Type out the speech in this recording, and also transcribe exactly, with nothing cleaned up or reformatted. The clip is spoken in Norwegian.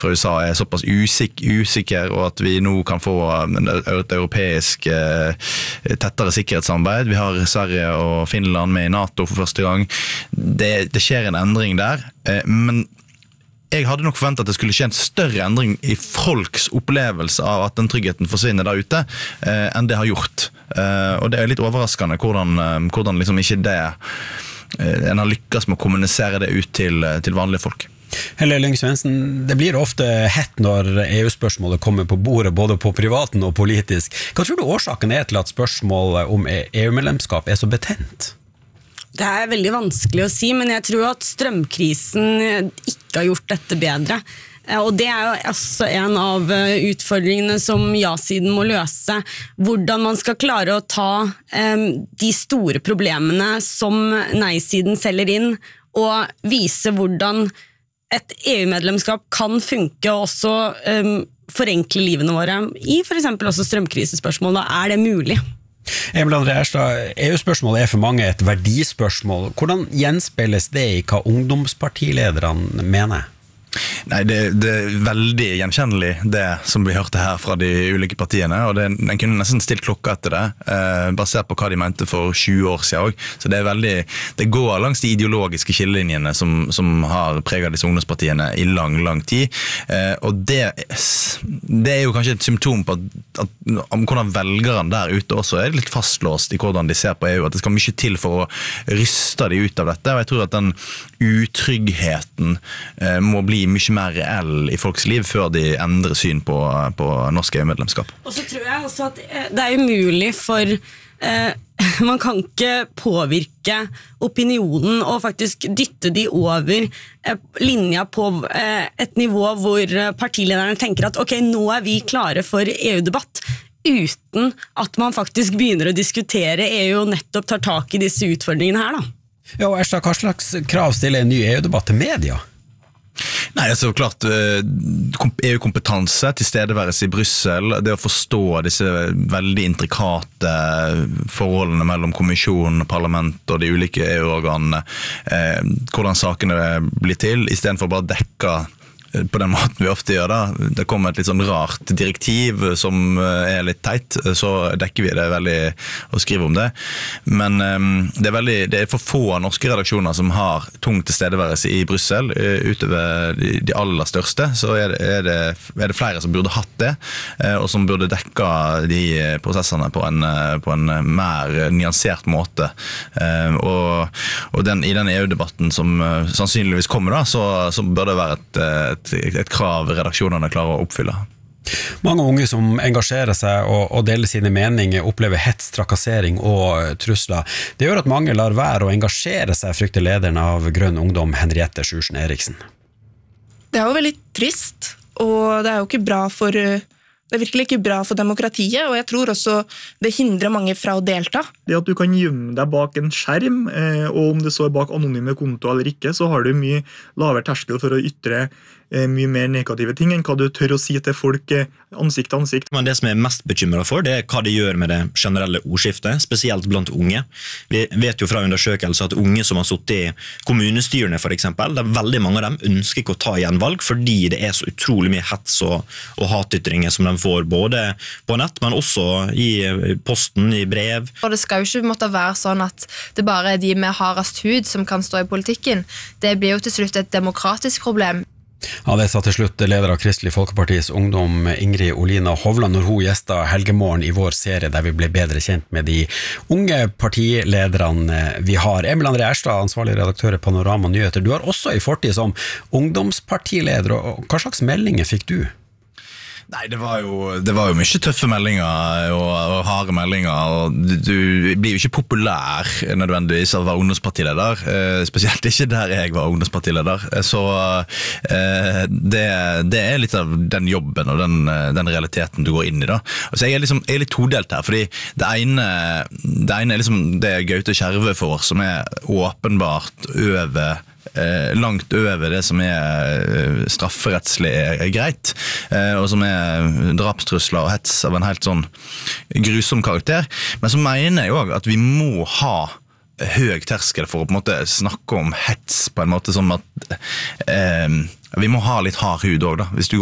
fra U S A er såpass usik, usikker, og at vi nå kan få et europeisk eh, tettere sikkerhetssamarbeid. Vi har Sverige og Finland med i NATO for første gang. Det, det skjer en endring der, eh, men jeg hadde nok forventet at det skulle skje en større endring i folks opplevelse av at den tryggheten forsvinner der ute, eh, enn det har gjort. Eh, og det er litt overraskende hvordan, eh, hvordan liksom ikke det, eh, en har lykkes med å kommunisere det ut til, til vanlige folk. Helle Lyng-Svendsen, det blir ofte hett når E U-spørsmålet kommer på bordet, både på privaten og politisk. Hva tror du årsaken er til at spørsmålet om E U-medlemskap er så betent? Det er veldig vanskelig å si, men jeg tror at strømkrisen ikke har gjort dette bedre. Og det er jo også en av utfordringene som ja-siden må løse. Hvordan man skal klare å ta um, de store problemene som nei-siden selger inn, og vise hvordan et E U-medlemskap kan funke og også um, forenkle livene våre. I for eksempel også strømkrisespørsmål, da er det mulig. Emil André Erstad, E U-spørsmålet er for mange et verdispørsmål. Hvordan gjenspeiles det i hva ungdomspartilederne mener? Nei, det, det er veldig gjenkjennelig det som vi hørte her fra de ulike partiene, og det, den kunne nesten stilt klokka etter det, eh, basert på hva de mente for tjue år siden også. Så det er veldig, det går langs de ideologiske skillelinjene som, som har preget disse ungdomspartiene i lang, lang tid, eh, og det, det er jo kanskje et symptom på at, at, om hvordan velgeren der ute også er litt fastlåst i hvordan de ser på E U, at det skal mye til for å ryste de ut av dette, og jeg tror at den utryggheten eh, må bli mye mer reell i folks liv før de endrer syn på, på norsk E U-medlemskap. Og så tror jeg også at det er umulig for eh, man kan ikke påvirke opinionen og faktisk dytte de over eh, linja på eh, et nivå hvor partilederne tenker at ok, nå er vi klare for E U-debatt, uten at man faktisk begynner å diskutere E U og nettopp tar tak i disse utfordringene her da. Ja, og Erstad, hva slags krav stiller en ny E U-debatt til media? Nei, altså klart E U-kompetanse, tilstedeværelse i Brussel, det å forstå disse veldig intrikate forholdene mellom kommisjon, parlament og de ulike E U-organene, eh, hvordan sakene blir til, i stedet for bare å dekke på den måten vi ofte gjør da. Det kommer et litt sånn rart direktiv som er litt teit, så dekker vi det veldig og skriver om det. Men um, det, er veldig, det er for få norske redaksjoner som har tung tilstedeværelse i Brussel. Utover de, de aller største, så er det, er, det, er det flere som burde hatt det, og som burde dekka de prosessene på en, på en mer nyansert måte. Og, og den, i den E U-debatten som sannsynligvis kommer da, så, så bør det være et, et et krav redaksjonene klarer å oppfylle. Mange unge som engasjerer seg og, og deler sine meninger opplever hets, trakassering og trusler. Det gjør at mange lar være å engasjere seg, frykter lederen av Grønn Ungdom, Henriette Sjursen Eriksen. Det er jo veldig trist, og det er jo ikke bra for, det er virkelig ikke bra for demokratiet, og jeg tror også det hindrer mange fra å delta. Det at du kan gjemme deg bak en skjerm, og om det så er bak anonyme konto eller ikke, så har du mye lavere terskel for å ytre mye mer negative ting enn hva du tør å si til folk ansikt til ansikt. Men det som jeg er mest bekymret for, det er hva det gjør med det generelle ordskiftet, spesielt blant unge. Vi vet jo fra undersøkelser at unge som har suttet i kommunestyrene for eksempel, det er veldig mange av dem ønsker ikke å ta igjen valg, fordi det er så utrolig mye hets og, og hatytringer som de får både på nett, men også i posten, i brev. Og det skal jo ikke måtte være sånn at det bare er de med hardest hud som kan stå i politikken. Det blir jo til slutt et demokratisk problem. Ja, det sa til slutt leder av Kristelig Folkepartis Ungdom, Ingrid Olina Hovland, når hun gjestet Helgemorgen i vår serie der vi ble bedre kjent med de unge partilederne vi har. Emil André Erstad, ansvarlig redaktør i Panorama Nyheter, du har også i fortid som ungdomspartileder, og hva slags meldinger fikk du? Nei, det var jo, det var jo mye tøffe meldinger og, og harde meldinger, og du, du blir jo ikke populær nødvendigvis av å være ungdomspartileder, eh, spesielt ikke der jeg var ungdomspartileder, så eh, det, det er litt av den jobben og den, den realiteten du går inn i da. Altså, jeg er, liksom, jeg er litt todelt her, fordi det ene, det ene er liksom det Gaute Kjerve får, som er åpenbart over Eh, langt over det som er strafferettslig greit, eh, og som er drapstrusler og hets av en helt sånn grusom karakter. Men så mener jeg også at vi må ha høy terskel for å på en måte snakke om hets på en måte som at eh, Vi må ha litt hard hud også da. Hvis du